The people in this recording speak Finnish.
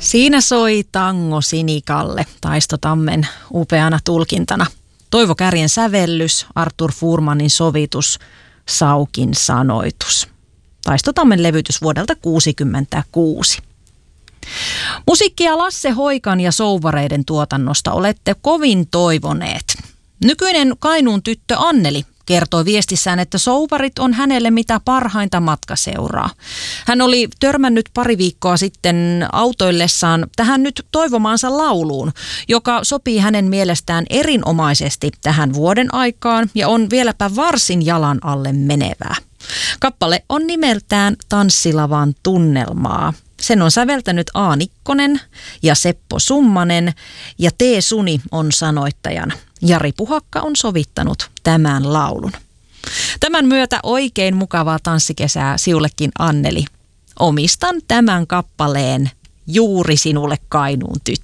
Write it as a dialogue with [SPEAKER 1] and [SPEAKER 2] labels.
[SPEAKER 1] Siinä soi tango Sinikalle Taisto Tammen upeana tulkintana. Toivo Kärjen sävellys, Artur Fuhrmanin sovitus, Saukin sanoitus. Taisto Tammen levytys vuodelta 1966. Musiikkia Lasse Hoikan ja Souvareiden tuotannosta olette kovin toivoneet. Nykyinen Kainuun tyttö Anneli kertoi viestissään, että Souvarit on hänelle mitä parhainta matkaseuraa. Hän oli törmännyt pari viikkoa sitten autoillessaan tähän nyt toivomaansa lauluun, joka sopii hänen mielestään erinomaisesti tähän vuoden aikaan ja on vieläpä varsin jalan alle menevää. Kappale on nimeltään Tanssilavan tunnelmaa. Sen on säveltänyt A. Nikkonen ja Seppo Summanen ja T. Suni on sanoittajana. Jari Puhakka on sovittanut tämän laulun. Tämän myötä oikein mukavaa tanssikesää siullekin, Anneli. Omistan tämän kappaleen juuri sinulle, Kainuun tyttö.